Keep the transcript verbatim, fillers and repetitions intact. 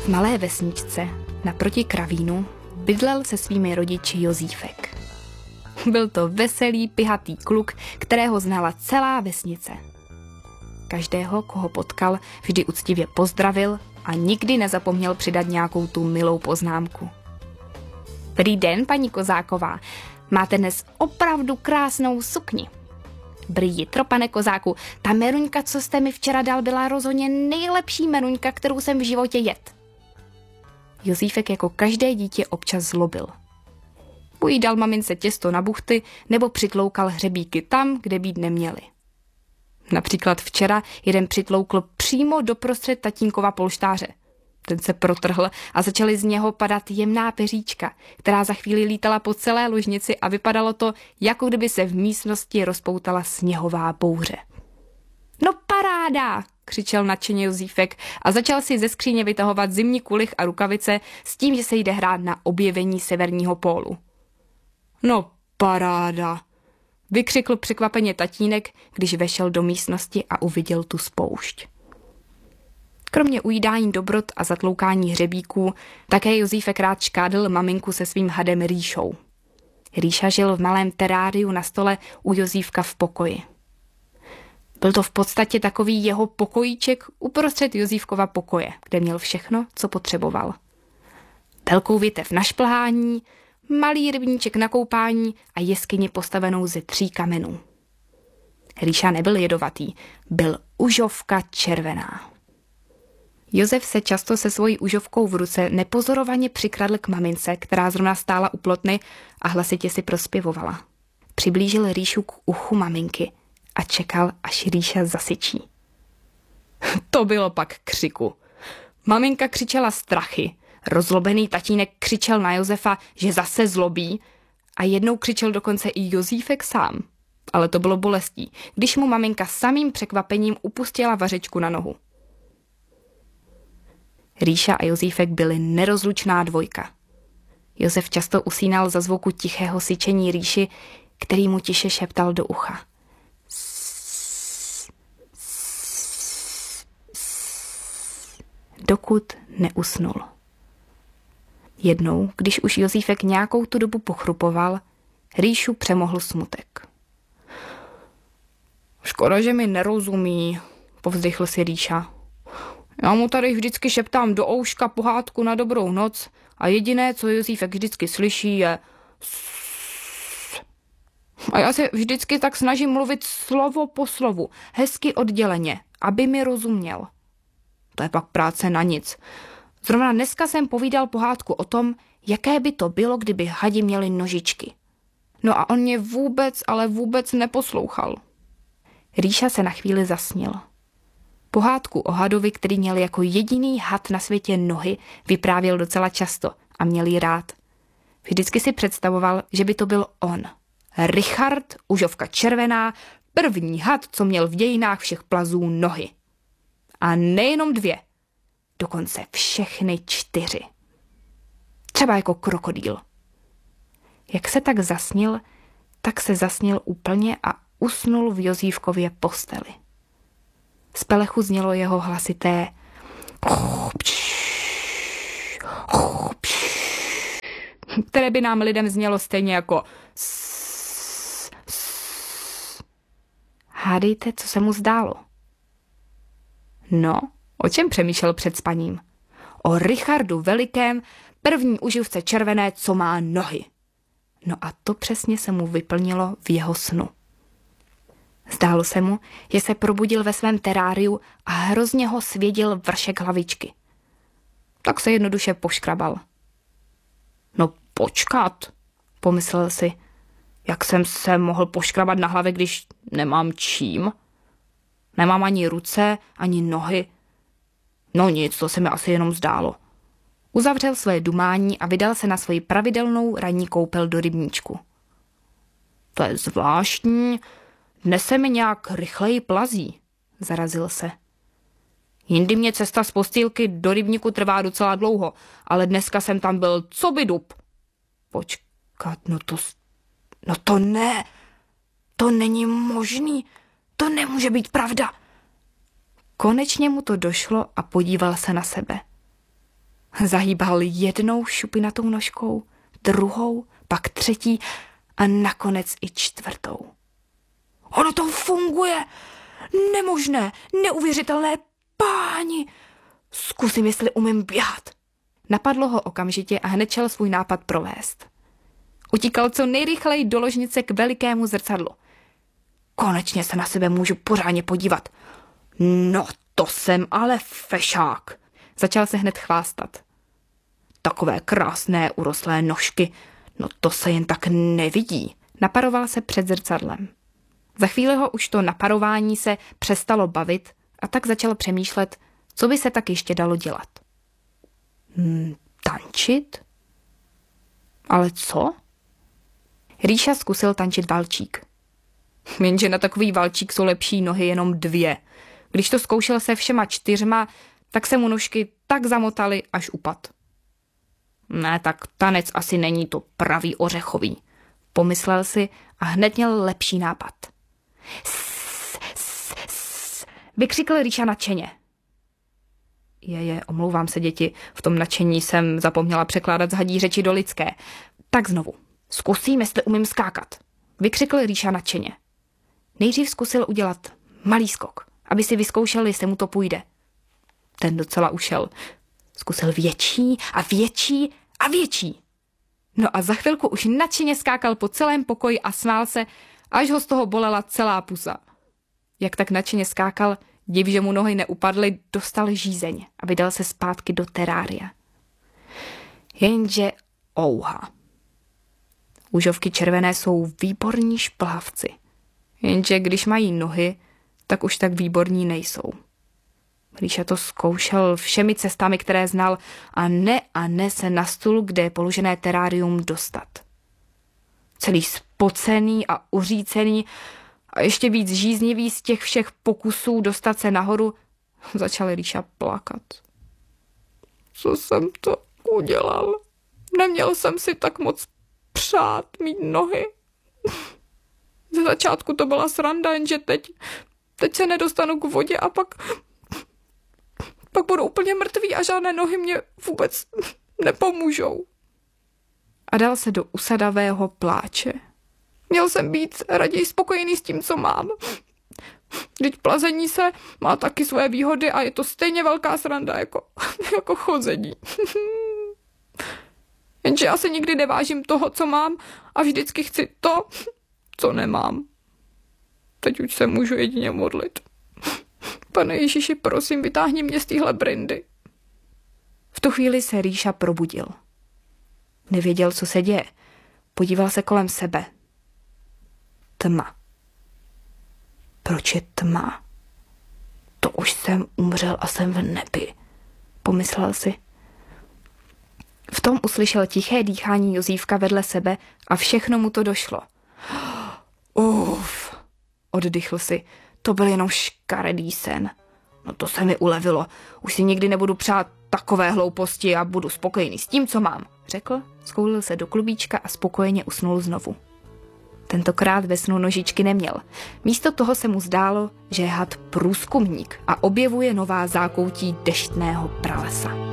V malé vesničce naproti Kravínu bydlel se svými rodiči Jozífek. Byl to veselý, pihatý kluk, kterého znala celá vesnice. Každého, koho potkal, vždy úctivě pozdravil a nikdy nezapomněl přidat nějakou tu milou poznámku. Dobrý den, paní Kozáková. Máte dnes opravdu krásnou sukni. Brý jitro, pane Kozáku, ta meruňka, co jste mi včera dal, byla rozhodně nejlepší meruňka, kterou jsem v životě jet. Jozífek jako každé dítě občas zlobil. Buď dal mamince těsto na buchty, nebo přitloukal hřebíky tam, kde být neměli. Například včera jeden přitloukl přímo doprostřed tatínkova polštáře. Ten se protrhl a začaly z něho padat jemná peříčka, která za chvíli lítala po celé ložnici a vypadalo to, jako kdyby se v místnosti rozpoutala sněhová bouře. No paráda, křičel nadšeně Jozífek a začal si ze skříně vytahovat zimní kulich a rukavice s tím, že se jde hrát na objevení severního pólu. No paráda, vykřikl překvapeně tatínek, když vešel do místnosti a uviděl tu spoušť. Kromě ujídání dobrot a zatloukání hřebíků, také Jozífek rád škádl maminku se svým hadem Rýšou. Rýša žil v malém teráriu na stole u Jozífka v pokoji. Byl to v podstatě takový jeho pokojíček uprostřed Jozífkova pokoje, kde měl všechno, co potřeboval. Velkou větev na šplhání, malý rybníček na koupání a jeskyni postavenou ze tří kamenů. Rýša nebyl jedovatý, byl užovka červená. Josef se často se svojí užovkou v ruce nepozorovaně přikradl k mamince, která zrovna stála u plotny a hlasitě si prospěvovala. Přiblížil Rýšu k uchu maminky a čekal, až Rýša zasyčí. To bylo pak křiku. Maminka křičela strachy, rozlobený tatínek křičel na Josefa, že zase zlobí a jednou křičel dokonce i Jozífek sám. Ale to bylo bolestí, když mu maminka samým překvapením upustila vařečku na nohu. Rýša a Jozífek byli nerozlučná dvojka. Josef často usínal za zvuku tichého syčení Rýši, který mu tiše šeptal do ucha. Dokud neusnul. Jednou, když už Jozífek nějakou tu dobu pochrupoval, Rýšu přemohl smutek. Škoda, že mi nerozumí, povzdychl si Rýša. Já mu tady vždycky šeptám do ouška pohádku na dobrou noc a jediné, co Jozífek vždycky slyší, je sss. A já se vždycky tak snažím mluvit slovo po slovu, hezky odděleně, aby mi rozuměl. To je pak práce na nic. Zrovna dneska jsem povídal pohádku o tom, jaké by to bylo, kdyby hadi měli nožičky. No a on mě vůbec, ale vůbec neposlouchal. Rýša se na chvíli zasnil. Pohádku o hadovi, který měl jako jediný had na světě nohy, vyprávěl docela často a měl ji rád. Vždycky si představoval, že by to byl on. Richard, užovka červená, první had, co měl v dějinách všech plazů nohy. A nejenom dvě, dokonce všechny čtyři. Třeba jako krokodýl. Jak se tak zasnil, tak se zasnil úplně a usnul v Jozífkově posteli. Z pelechu znělo jeho hlasité které by nám lidem znělo stejně jako hádejte, co se mu zdálo. No, o čem přemýšlel před spaním? O Richardu velikém, první uživce červené, co má nohy. No a to přesně se mu vyplnilo v jeho snu. Zdálo se mu, že se probudil ve svém teráriu a hrozně ho svěděl vršek hlavičky. Tak se jednoduše poškrabal. No počkat, pomyslel si, jak jsem se mohl poškrabat na hlavě, když nemám čím? Nemám ani ruce, ani nohy. No nic, to se mi asi jenom zdálo. Uzavřel své dumání a vydal se na svoji pravidelnou ranní koupel do rybníčku. To je zvláštní, dnes se mi nějak rychleji plazí, zarazil se. Jindy mě cesta z postýlky do rybníku trvá docela dlouho, ale dneska jsem tam byl co by dub. Počkat, no to, no to ne, to není možný, to nemůže být pravda. Konečně mu to došlo a podíval se na sebe. Zahýbal jednou šupinatou nožkou, druhou, pak třetí a nakonec i čtvrtou. Ono to funguje! Nemožné, neuvěřitelné, páni! Zkusím, jestli umím běhat. Napadlo ho okamžitě a hned šel svůj nápad provést. Utíkal co nejrychleji do ložnice k velikému zrcadlu. Konečně se na sebe můžu pořádně podívat. No, to jsem ale fešák. Začal se hned chvástat. Takové krásné urostlé nožky, no to se jen tak nevidí. Naparoval se před zrcadlem. Za chvíli ho už to naparování se přestalo bavit a tak začal přemýšlet, co by se tak ještě dalo dělat. Hmm, tančit? Ale co? Ríša zkusil tančit valčík. Jenže na takový valčík jsou lepší nohy jenom dvě. Když to zkoušel se všema čtyřma, tak se mu nožky tak zamotaly, až upad. Ne, tak tanec asi není to pravý ořechový, pomyslel si a hned měl lepší nápad. Ss, ss, ss, vykřikl Ríša nadšeně. Je, je, omlouvám se, děti, v tom nadšení jsem zapomněla překládat z hadí řeči do lidské. Tak znovu, zkusím, jestli umím skákat, vykřikl Ríša nadšeně. Nejdřív zkusil udělat malý skok, aby si vyzkoušel, jestli mu to půjde. Ten docela ušel. Zkusil větší a větší a větší. No a za chvilku už nadšeně skákal po celém pokoji a smál se, až ho z toho bolela celá pusa. Jak tak nadšeně skákal, div, že mu nohy neupadly, dostal žízeň a vydal se zpátky do terária. Jenže ouha. Úžovky červené jsou výborní šplhavci. Jenže když mají nohy, tak už tak výborní nejsou. Ríša to zkoušel všemi cestami, které znal, a ne a ne se na stůl, kde je položené terárium, dostat. Celý spocený a uřícený a ještě víc žíznivý z těch všech pokusů dostat se nahoru, začal Ríša plakat. Co jsem to udělal? Neměl jsem si tak moc přát mít nohy. Ze začátku to byla sranda, jenže teď, teď se nedostanu k vodě a pak... Pak budu úplně mrtvý a žádné nohy mě vůbec nepomůžou. A dal se do usadavého pláče. Měl jsem být raději spokojený s tím, co mám. Vždyť plazení se má taky své výhody a je to stejně velká sranda jako, jako chození. Jenže já se nikdy nevážím toho, co mám a vždycky chci to, co nemám. Teď už se můžu jedině modlit. Pane Ježíši, prosím, vytáhni mě z téhle brindy. V tu chvíli se Ríša probudil. Nevěděl, co se děje. Podíval se kolem sebe. Tma. Proč je tma? To už jsem umřel a jsem v nebi, pomyslel si. V tom uslyšel tiché dýchání Jozífka vedle sebe a všechno mu to došlo. Uf, oddychl si. To byl jenom škaredý sen. No to se mi ulevilo. Už si nikdy nebudu přát takové hlouposti a budu spokojený s tím, co mám, řekl, skoulil se do klubíčka a spokojeně usnul znovu. Tentokrát ve snu nožičky neměl. Místo toho se mu zdálo, že je had průzkumník a objevuje nová zákoutí deštného pralesa.